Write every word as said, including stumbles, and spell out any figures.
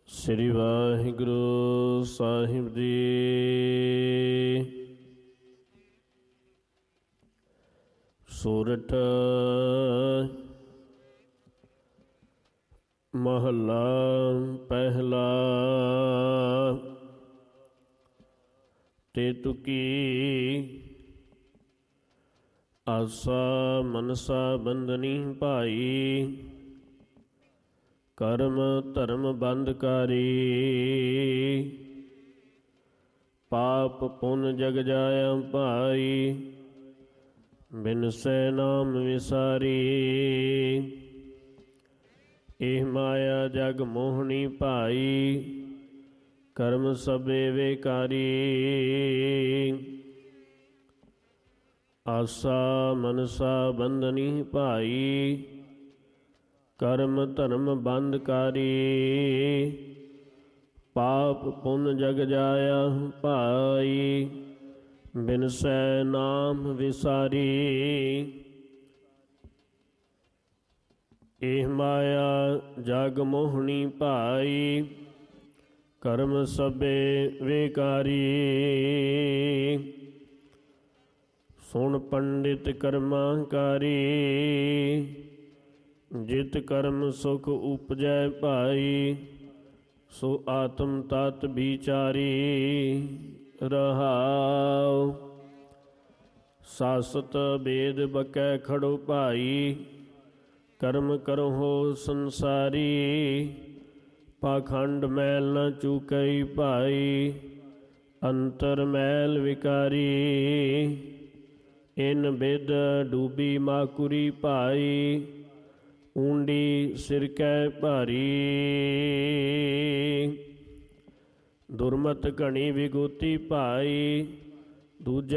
ਸ੍ਰੀ ਵਾਹਿਗੁਰੂ ਸਾਹਿਬ ਜੀ। ਸੂਰਠ ਮਹੱਲਾ ਪਹਿਲਾ। ਤੇ ਤੁਕੀ ਆਸਾ ਮਨਸਾ ਬੰਧਨੀ ਭਾਈ, ਕਰਮ ਧਰਮ ਬੰਧਕਾਰੀ। ਪਾਪ ਪੁੰਨ ਜਗ ਜਾਇਆ ਭਾਈ, ਬਿਨਸੈ ਨਾਮ ਵਿਸਾਰੀ। ਇਹ ਮਾਇਆ ਜਗ ਮੋਹਣੀ ਭਾਈ, ਕਰਮ ਸਭੇ ਵੇਕਾਰੀ। ਆਸਾ ਮਨਸਾ ਬੰਧਨੀ ਭਾਈ, ਕਰਮ ਧਰਮ ਬੰਧਕਾਰੀ। ਪਾਪ ਪੁੰਨ ਜਗ ਜਾਇਆ ਭਾਈ, ਬਿਨਸੈ ਨਾਮ ਵਿਸਾਰੀ। ਇਹ ਮਾਇਆ ਜਗ ਮੋਹਣੀ ਭਾਈ, ਕਰਮ ਸਭੇ ਵੇਕਾਰੀ। ਸੁਣ ਪੰਡਿਤ ਕਰਮਾਕਾਰੀ, ਜਿਤ ਕਰਮ ਸੁਖ ਉਪਜੈ ਭਾਈ, ਸੋ ਆਤਮ ਤਤ ਵਿਚਾਰੀ। ਰਹਾਉ ਸਾਸਤ ਬੇਦ ਬਕੈ ਖੜੋ ਭਾਈ, ਕਰਮ ਕਰਹੁ ਸੰਸਾਰੀ। ਪਾਖੰਡ ਮੈਲ ਨ ਚੂਕਈ ਭਾਈ, ਅੰਤਰ ਮੈਲ ਵਿਕਾਰੀ। ਇਨ ਬਿਦ ਡੂਬੀ ਮਾਕੁਰੀ ਭਾਈ, ਊਂਡੀ ਸਿਰ ਕੈ ਭਾਰੀ। ਦੁਰਮਤ ਘਣੀ ਵਿਗੂਤੀ ਭਾਈ, ਦੂਜੈ